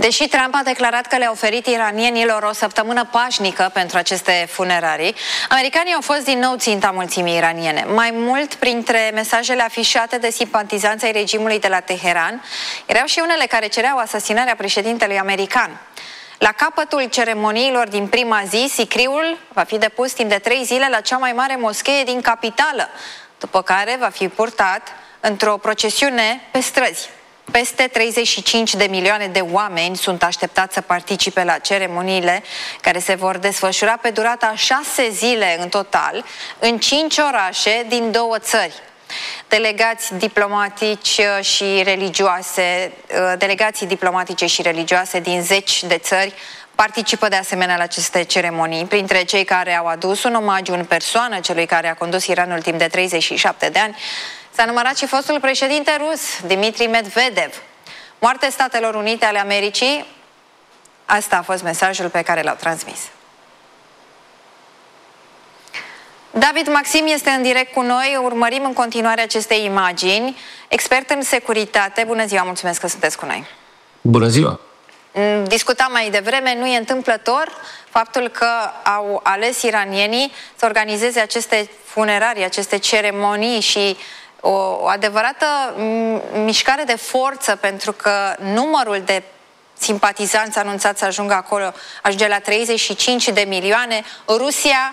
Deși Trump a declarat că le-a oferit iranienilor o săptămână pașnică pentru aceste funerarii, americanii au fost din nou ținta mulțimii iraniene. Mai mult, printre mesajele afișate de simpatizanți ai regimului de la Teheran, erau și unele care cereau asasinarea președintelui american. La capătul ceremoniilor din prima zi, sicriul va fi depus timp de 3 zile la cea mai mare moschee din capitală, după care va fi purtat într-o procesiune pe străzi. Peste 35 de milioane de oameni sunt așteptați să participe la ceremoniile care se vor desfășura pe durata 6 zile în total, în 5 orașe din 2 țări. Delegații diplomatice și religioase din 10 de țări participă de asemenea la aceste ceremonii. Printre cei care au adus un omagiu în persoană celui care a condus Iranul timp de 37 de ani, s-a numărat și fostul președinte rus, Dmitri Medvedev. Moarte Statelor Unite ale Americii, asta a fost mesajul pe care l-au transmis. David Maxim este în direct cu noi, urmărim în continuare aceste imagini. Expert în securitate, bună ziua, mulțumesc că sunteți cu noi. Bună ziua! Discutam mai devreme, nu e întâmplător faptul că au ales iranienii să organizeze aceste funerarii, aceste ceremonii și o adevărată mișcare de forță, pentru că numărul de simpatizanți anunțați să ajungă acolo ajunge la 35 de milioane. Rusia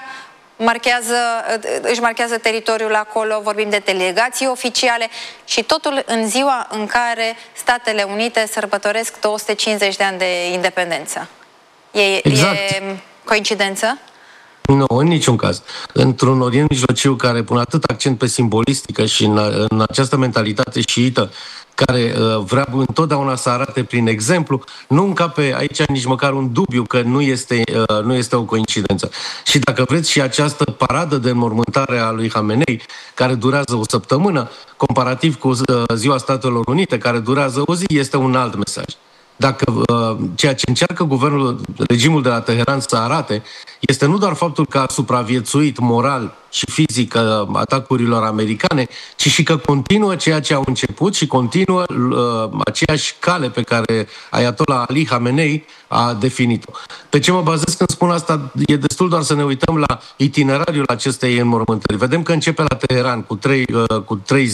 își marchează teritoriul acolo, vorbim de delegații oficiale și totul în ziua în care Statele Unite sărbătoresc 250 de ani de independență. Exact. E coincidență? Nu, în niciun caz. Într-un Orient Mijlociu care pune atât accent pe simbolistică și în această mentalitate șiită, care vrea întotdeauna să arate prin exemplu, nu încape aici nici măcar un dubiu că nu este o coincidență. Și dacă vreți, și această paradă de înmormântare a lui Khamenei, care durează o săptămână, comparativ cu Ziua Statelor Unite, care durează o zi, este un alt mesaj. Dacă ceea ce încearcă regimul de la Teheran să arate este nu doar faptul că a supraviețuit moral și fizic atacurilor americane, ci și că continuă ceea ce au început și continuă aceeași cale pe care Ayatollah Ali Khamenei a definit-o. Pe ce mă bazez când spun asta? E destul doar să ne uităm la itinerariul acestei înmormântări. Vedem că începe la Teheran cu 3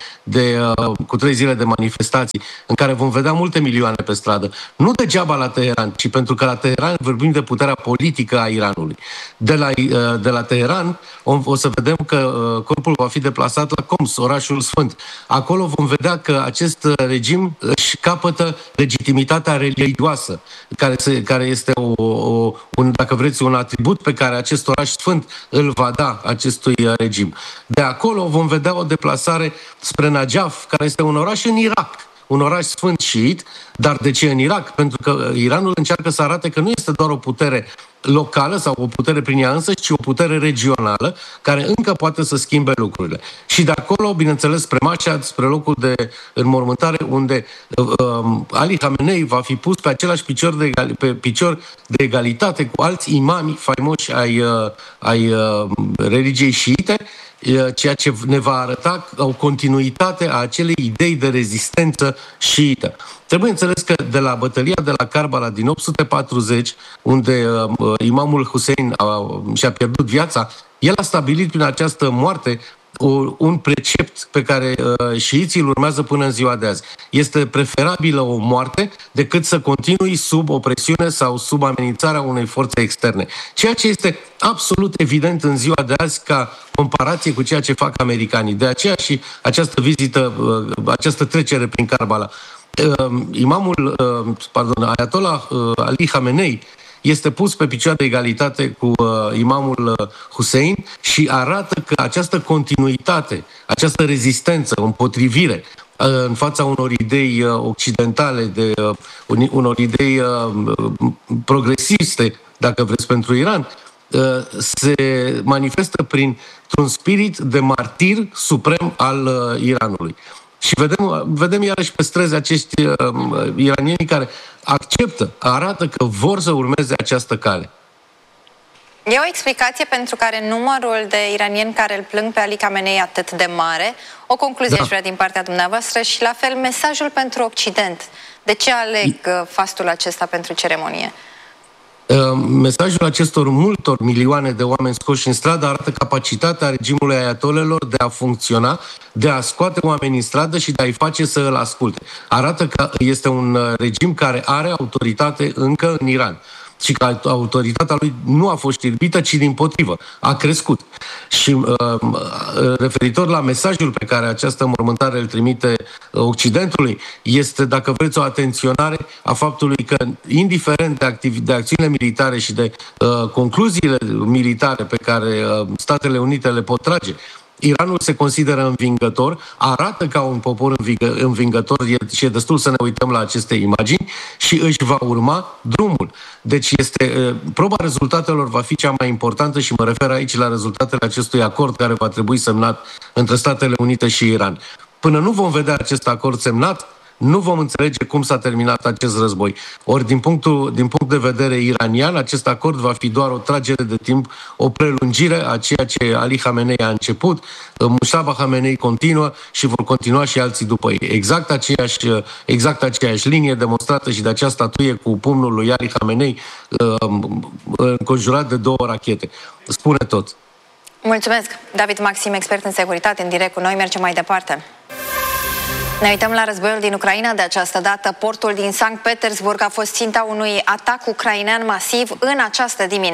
zile de manifestații în care vom vedea multe milioane pe stradă. Nu degeaba la Teheran, ci pentru că la Teheran vorbim de puterea politică a Iranului. De la Teheran o să vedem că corpul va fi deplasat la Homs, orașul sfânt. Acolo vom vedea că acest regim își capătă legitimitatea religioasă, care este dacă vreți, un atribut pe care acest oraș sfânt îl va da acestui regim. De acolo vom vedea o deplasare spre Najaf, care este un oraș în Irak, un oraș sfânt șiit. Dar de ce în Irak? Pentru că Iranul încearcă să arate că nu este doar o putere locală sau o putere prin ea însă, ci o putere regională care încă poate să schimbe lucrurile. Și de acolo, bineînțeles, spre Mashhad, spre locul de înmormântare unde Ali Khamenei va fi pus pe același picior de egalitate cu alți imami faimoși ai religiei șiite, ceea ce ne va arăta o continuitate a acelei idei de rezistență șiită. Trebuie înțeles că de la bătălia de la Karbala din 840, unde imamul Hussein și-a pierdut viața, el a stabilit prin această moarte un precept pe care șiiții îl urmează până în ziua de azi. Este preferabilă o moarte decât să continui sub opresiune sau sub amenințarea unei forțe externe. Ceea ce este absolut evident în ziua de azi ca comparație cu ceea ce fac americanii. De aceea și această vizită, această trecere prin Karbala. Ayatollah Ali Khamenei este pus pe picioare de egalitate cu imamul Hussein și arată că această continuitate, această rezistență, împotrivire în fața unor idei occidentale, unor idei progresiste, dacă vreți, pentru Iran, se manifestă printr-un spirit de martir suprem al Iranului. Și vedem iarăși pe străzi acești iranieni care arată că vor să urmeze această cale. E o explicație pentru care numărul de iranieni care îl plâng pe Ali Khamenei e atât de mare? O concluzie aș vrea din partea dumneavoastră și la fel mesajul pentru Occident. De ce aleg fastul acesta pentru ceremonie? Mesajul acestor multor milioane de oameni scoși în stradă arată capacitatea regimului ayatolelor de a funcționa, de a scoate oamenii în stradă și de a-i face să îl asculte. Arată că este un regim care are autoritate încă în Iran și că autoritatea lui nu a fost știrbită, ci dimpotrivă, a crescut. Și referitor la mesajul pe care această mormântare îl trimite Occidentului, este, dacă vreți, o atenționare a faptului că, indiferent de acțiunile militare și de concluziile militare pe care Statele Unite le pot trage, Iranul se consideră învingător, arată ca un popor învingător și e destul să ne uităm la aceste imagini și își va urma drumul. Deci proba rezultatelor va fi cea mai importantă și mă refer aici la rezultatele acestui acord care va trebui semnat între Statele Unite și Iran. Până nu vom vedea acest acord semnat, nu vom înțelege cum s-a terminat acest război. Ori, din punct de vedere iranian, acest acord va fi doar o tragere de timp, o prelungire a ceea ce Ali Khamenei a început, Mustafa Khamenei continuă și vor continua și alții după ei. Exact aceeași linie demonstrată și de acea statuie cu pumnul lui Ali Khamenei înconjurat de 2 rachete. Spune tot. Mulțumesc. David Maxim, expert în securitate, în direct cu noi. Mergem mai departe. Ne uităm la războiul din Ucraina. De această dată, portul din Sankt Petersburg a fost ținta unui atac ucrainean masiv în această dimineață.